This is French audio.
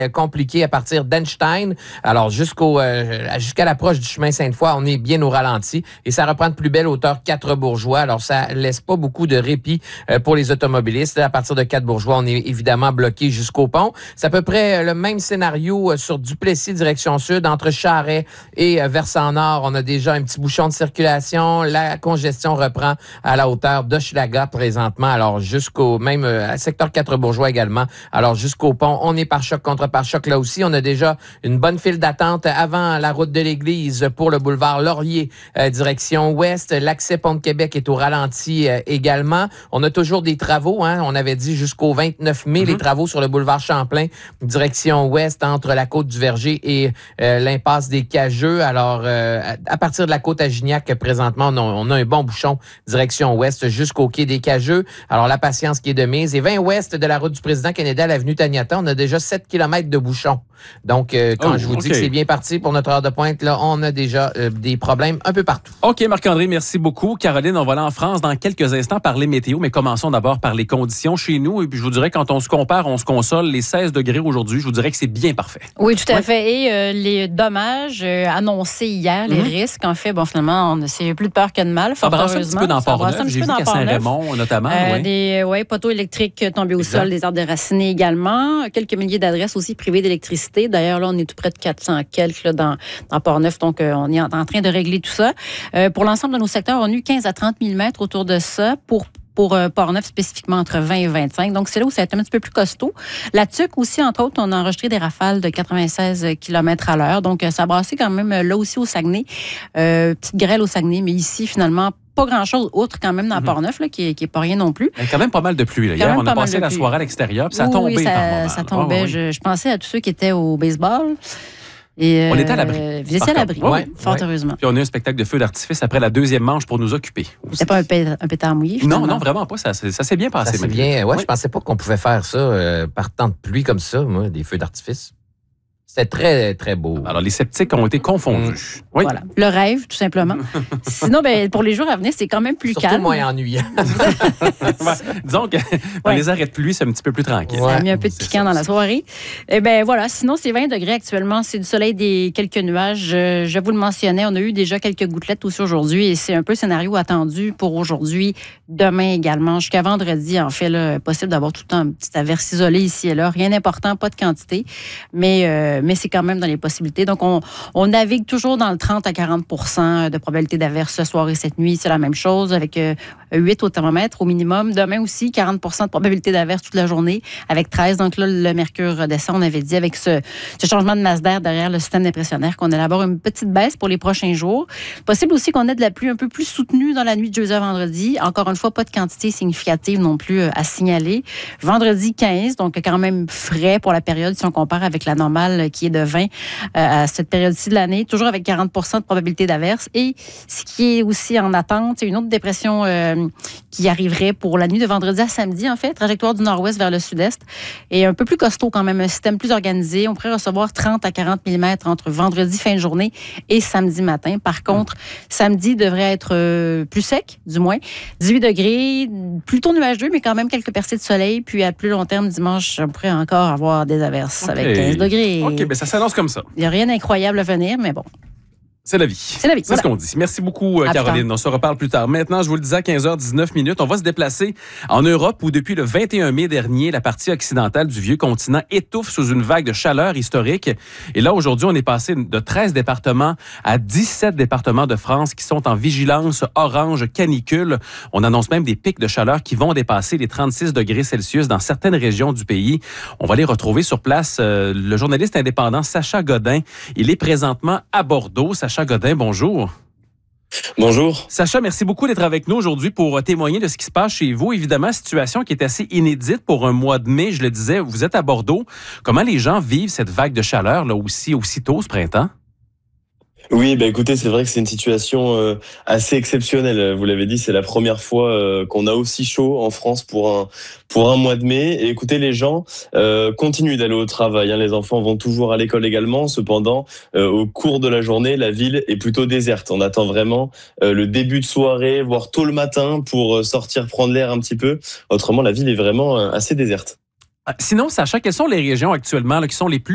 compliqué à partir d'Einstein. Alors, jusqu'à l'approche du chemin Sainte-Foy, on est bien au ralenti et ça reprend de plus belle hauteur 4 Bourgeois. Alors, ça laisse pas beaucoup de répit pour les automobilistes. À partir de 4 Bourgeois, on est évidemment bloqué jusqu'au pont. C'est à peu près le même scénario sur Duplessis, direction sud, entre Charest et Versant-Nord. On a déjà un petit bouchon de circulation. La congestion reprend à la hauteur d'Hochelaga présentement. Alors, jusqu'au même secteur 4 Bourgeois également. Alors, jusqu'au pont, on est par choc contre pare-choc là aussi. On a déjà une bonne file d'attente avant la route de l'Église pour le boulevard Laurier, direction ouest. L'accès Pont-de-Québec est au ralenti également. On a toujours des travaux. On avait dit jusqu'au 29 mai, les travaux sur le boulevard Champlain, direction ouest, entre la côte du Verger et l'impasse des Cageux. Alors, à partir de la côte à Gignac, présentement, on a un bon bouchon direction ouest jusqu'au quai des Cageux. Alors, la patience qui est de mise. Et 20 ouest de la route du président Kennedy à l'avenue Taniata, on a déjà 7 km de bouchons. Donc, quand je vous dis que c'est bien parti pour notre heure de pointe, là, on a déjà des problèmes un peu partout. OK, Marc-André, merci beaucoup. Caroline, on va aller en France dans quelques instants parler météo, mais commençons d'abord par les conditions chez nous. Et puis, je vous dirais, quand on se compare, on se console. Les 16 degrés aujourd'hui, je vous dirais que c'est bien parfait. Oui, tout à fait. Et les dommages annoncés hier, les risques, en fait, finalement, c'est plus de peur que de mal, fort heureusement. Un petit peu dans Port-Neuf. J'ai vu qu'à Saint-Raymond, notamment. Des poteaux électriques tombés au sol, des arbres déracinés également. Quelques milliers d'adresses aussi privées d'électricité. D'ailleurs, là, on est tout près de 400 quelques là, dans Port-Neuf, donc on est en train de régler tout ça. Pour l'ensemble de nos secteurs, on a eu 15 à 30 mm autour de ça pour Port-Neuf, spécifiquement entre 20 et 25. Donc, c'est là où ça va être un petit peu plus costaud. La Tuque aussi, entre autres, on a enregistré des rafales de 96 km à l'heure. Donc, ça a brassé quand même là aussi au Saguenay. Petite grêle au Saguenay, mais ici, finalement, pas grand-chose, autre quand même dans Port-Neuf, là, qui est pas rien non plus. Il y a quand même pas mal de pluie. Là. Hier, on a passé la soirée à l'extérieur, puis ça tombait par moment. Ça tombait. Je pensais à tous ceux qui étaient au baseball. Et on était à l'abri. Vous étiez à l'abri, fort heureusement. Puis on a eu un spectacle de feu d'artifice après la deuxième manche pour nous occuper. C'était pas un pétard mouillé, finalement? Non, vraiment pas. Ça s'est bien passé. Ça s'est bien. Je pensais pas qu'on pouvait faire ça par temps de pluie comme ça, moi, des feux d'artifice. C'était très, très beau. Alors, les sceptiques ont été confondus. Oui. Voilà. Le rêve, tout simplement. Sinon, pour les jours à venir, c'est quand même plus calme. Surtout moins ennuyant. Disons que dans les arrêts de pluie, c'est un petit peu plus tranquille. Ça a mis un peu de piquant dans la soirée. Voilà. Sinon, c'est 20 degrés actuellement. C'est du soleil, des quelques nuages. Je vous le mentionnais, on a eu déjà quelques gouttelettes aussi aujourd'hui et c'est un peu le scénario attendu pour aujourd'hui, demain également. Jusqu'à vendredi, en fait, là, possible d'avoir tout le temps une petite averse isolée ici et là. Rien d'important, pas de quantité. Mais c'est quand même dans les possibilités. Donc, on navigue toujours dans le 30 à 40 % de probabilité d'averse ce soir et cette nuit. C'est la même chose avec 8 au thermomètre au minimum. Demain aussi, 40 % de probabilité d'averse toute la journée avec 13. Donc là, le mercure descend, on avait dit, avec ce changement de masse d'air derrière le système dépressionnaire qu'on allait avoir une petite baisse pour les prochains jours. Possible aussi qu'on ait de la pluie un peu plus soutenue dans la nuit de jeudi à vendredi. Encore une fois, pas de quantité significative non plus à signaler. Vendredi 15, donc quand même frais pour la période si on compare avec la normale qui est de 20 à cette période-ci de l'année, toujours avec 40 % de probabilité d'averse. Et ce qui est aussi en attente, c'est une autre dépression qui arriverait pour la nuit de vendredi à samedi, en fait, trajectoire du nord-ouest vers le sud-est. Et un peu plus costaud quand même, un système plus organisé. On pourrait recevoir 30 à 40 mm entre vendredi fin de journée et samedi matin. Par contre, samedi devrait être plus sec, du moins. 18 degrés, plutôt nuageux, mais quand même quelques percées de soleil. Puis à plus long terme, dimanche, on pourrait encore avoir des averses avec 15 degrés. OK, ça s'annonce comme ça. Il n'y a rien d'incroyable à venir, mais bon. C'est la vie. C'est la vie. C'est ce qu'on dit. Merci beaucoup, Caroline. On se reparle plus tard. Maintenant, je vous le disais, à 15h19, on va se déplacer en Europe où, depuis le 21 mai dernier, la partie occidentale du vieux continent étouffe sous une vague de chaleur historique. Et là, aujourd'hui, on est passé de 13 départements à 17 départements de France qui sont en vigilance orange canicule. On annonce même des pics de chaleur qui vont dépasser les 36 degrés Celsius dans certaines régions du pays. On va les retrouver sur place. Le journaliste indépendant Sacha Godin, il est présentement à Bordeaux. Sacha Godin, bonjour. Bonjour. Sacha, merci beaucoup d'être avec nous aujourd'hui pour témoigner de ce qui se passe chez vous. Évidemment, situation qui est assez inédite pour un mois de mai. Je le disais, vous êtes à Bordeaux. Comment les gens vivent cette vague de chaleur là aussitôt ce printemps? Oui, écoutez, c'est vrai que c'est une situation assez exceptionnelle. Vous l'avez dit, c'est la première fois qu'on a aussi chaud en France pour un mois de mai. Et écoutez, les gens continuent d'aller au travail. Les enfants vont toujours à l'école également. Cependant, au cours de la journée, la ville est plutôt déserte. On attend vraiment le début de soirée, voire tôt le matin pour sortir prendre l'air un petit peu. Autrement, la ville est vraiment assez déserte. Sinon, Sacha, quelles sont les régions actuellement là, qui sont les plus